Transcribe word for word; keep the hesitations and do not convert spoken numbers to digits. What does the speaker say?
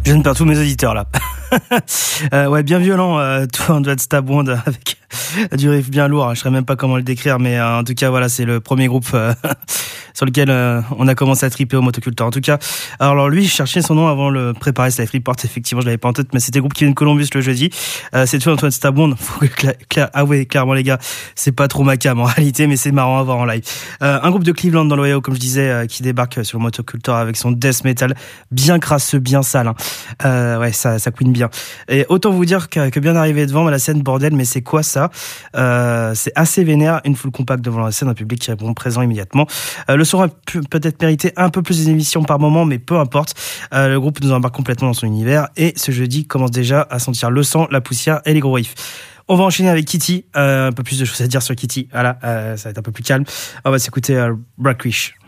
Je viens de perdre tous mes auditeurs là. euh, ouais, bien violent, euh, Two Hundred Stab Wound avec du riff bien lourd. Je ne saurais même pas comment le décrire, mais euh, en tout cas, voilà, c'est le premier groupe euh, sur lequel euh, on a commencé à triper au Motocultor. En tout cas, alors lui, je cherchais son nom avant le préparer Life Report. Effectivement, je l'avais pas en tête, mais c'était le groupe qui vient de Columbus le jeudi. Euh, c'est Two Hundred Stab Wound. Faut que cla- cla- ah ouais, clairement les gars, c'est pas trop ma cam en réalité, mais c'est marrant à voir en live. Euh, un groupe de Cleveland dans l'Ohio, comme je disais, euh, qui débarque sur le Motocultor avec son death metal bien crasseux, bien sale. Hein. Euh, ouais, ça, ça queen bien. Et autant vous dire que, que bien arrivé devant la scène, bordel, mais c'est quoi ça? euh, C'est assez vénère, une foule compacte devant la scène, un public qui répond présent immédiatement. Euh, le son a pu, peut-être mérité un peu plus d'émissions par moment, mais peu importe. Euh, le groupe nous embarque complètement dans son univers et ce jeudi commence déjà à sentir le sang, la poussière et les gros riffs. On va enchaîner avec Kitty, euh, un peu plus de choses à dire sur Kitty. Voilà, euh, ça va être un peu plus calme. On va s'écouter euh, Blackwish.